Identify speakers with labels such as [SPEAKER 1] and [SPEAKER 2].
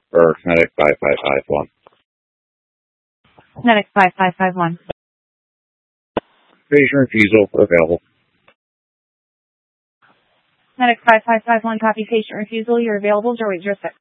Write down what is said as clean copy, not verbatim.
[SPEAKER 1] or Medic 5551.
[SPEAKER 2] Medic 5551.
[SPEAKER 1] Patient refusal available.
[SPEAKER 2] Medic 5551, copy patient refusal. You're available. 0806.